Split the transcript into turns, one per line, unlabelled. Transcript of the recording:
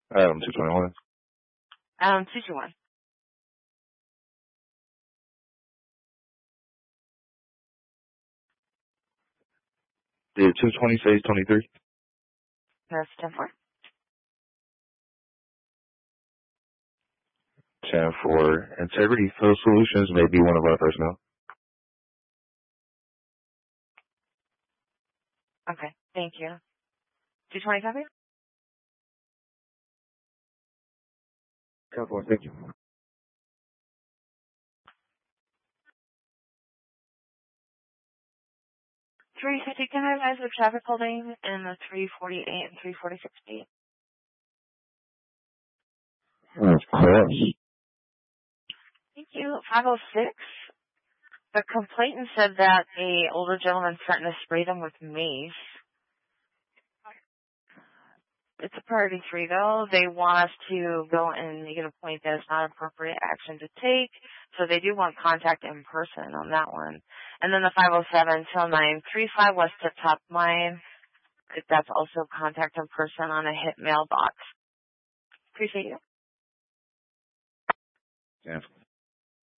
Adam 221.
221.
Did 220 say 23?
That's 10-4.
10-4. Integrity Field Solutions may be one of our personnel.
Okay, thank you. 220 copy?
10-4, thank you.
350, can I advise the traffic holding in the 348 and 346 feet?
Of course.
Thank you. 506. The complainant said that a older gentleman threatened to spray them with mace. It's a priority 3, though. They want us to go and make it a point that it's not appropriate action to take, so they do want contact in person on that one. And then the 507 till 935 West Tip Top Line. That's also contact in person on a hit mailbox. Appreciate you.
Yeah.